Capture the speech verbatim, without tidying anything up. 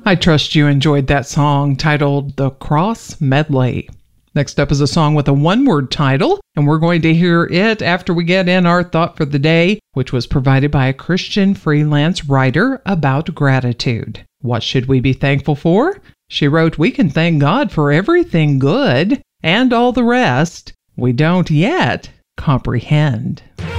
I trust you enjoyed that song titled The Cross Medley. Next up is a song with a one-word title, and we're going to hear it after we get in our thought for the day, which was provided by a Christian freelance writer about gratitude. What should we be thankful for? She wrote, "We can thank God for everything good, and all the rest we don't yet comprehend."